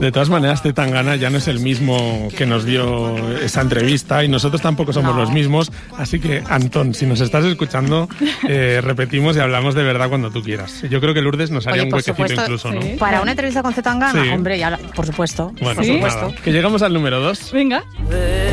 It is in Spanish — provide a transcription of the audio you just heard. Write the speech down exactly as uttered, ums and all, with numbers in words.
De todas maneras, Zetangana ya no es el mismo que nos dio esa entrevista y nosotros tampoco somos no. los mismos. Así que, Antón, si nos estás escuchando, eh, repetimos y hablamos de verdad cuando tú quieras. Yo creo que Lourdes nos haría Oye, un huequecito supuesto, incluso, ¿no? Sí. ¿Para una entrevista con Zetangana? Sí. Hombre, ya, por supuesto. Bueno, por ¿sí? supuesto. Nada. Que llegamos al número dos. Venga.